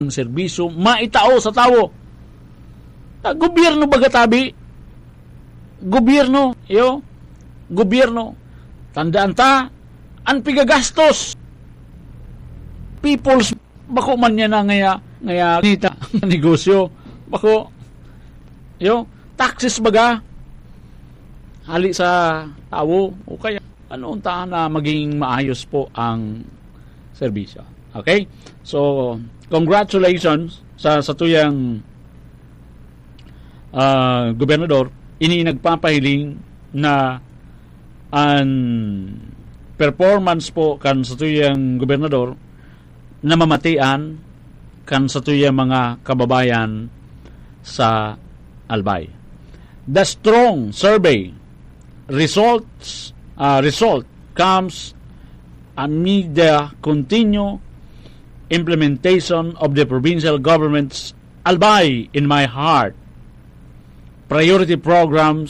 serbisyo maitao sa tao. Gobyerno bagatabi. Gobyerno, gobyerno. Tandaan ta, ang pigagastos. People's, bako man niya na ngaya nita negosyo. Bako, taxes baga. Hali sa tao. O kaya, ano unta na maging maayos po ang serbisyo. Okay? So, congratulations sa tuyang gobernador. Ini nagpapahiling na ang performance po kan sa tuyang gobernador na mamatian kan sa tuyang mga kababayan sa Albay. The strong survey result comes amid the continued implementation of the provincial government's Albay in My Heart priority programs